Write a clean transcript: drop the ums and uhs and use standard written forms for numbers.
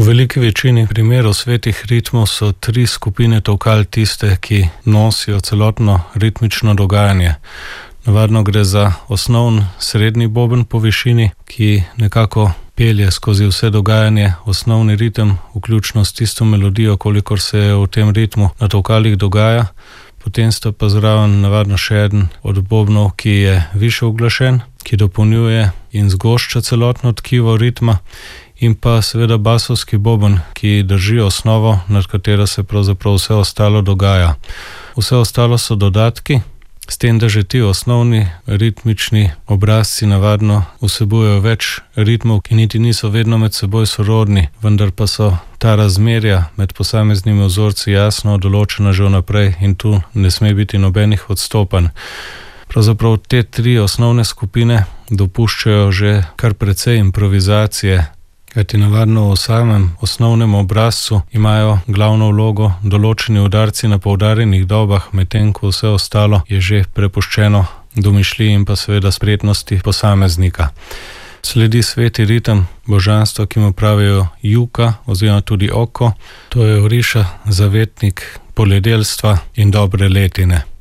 V veliki večini primerov svetih ritmov so 3 skupine tolkal tiste, ki nosijo celotno ritmično dogajanje. Navadno gre za osnovni srednji boben po višini, ki nekako pelje skozi vse dogajanje, osnovni ritem, vključno s tisto melodijo, kolikor se v tem ritmu na tolkalih dogaja. Potem sta pa zraven navadno še eden od bobnov, ki je više uglašen, ki dopolnjuje in zgošča celotno tkivo ritma, in pa seveda basovski boben, ki drži osnovo, nad katero se pravzaprav vse ostalo dogaja. Vse ostalo so dodatki, s tem, da že ti osnovni ritmični obrazci navadno vsebujejo več ritmov, ki niti niso vedno med seboj sorodni, vendar pa so ta razmerja med posameznimi vzorci jasno določena že vnaprej in tu ne sme biti nobenih odstopanj. Pravzaprav te 3 osnovne skupine dopuščajo že kar precej improvizacije, kajti navadno v samem osnovnem obrazcu imajo glavno vlogo določeni udarci na poudarjenih dobah, medtem ko vse ostalo je že prepuščeno domišljiji in pa seveda spretnosti posameznika. Sledi sveti ritem božanstva, ki mu pravijo Juka oziroma tudi Oko, to je Oriša, zavetnik poljedelstva in dobre letine.